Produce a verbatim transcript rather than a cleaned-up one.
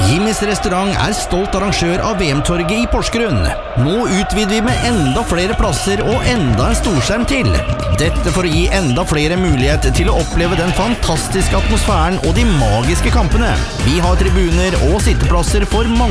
Jimmys restaurant er stolt arrangør av V M-torget i Porsgrunn. Nå utvider vi med enda flere plasser og enda en storskjerm til. Dette for å gi enda flere mulighet til å oppleve den fantastiske atmosfæren og de magiske kampene. Vi har tribuner og sitteplasser for mange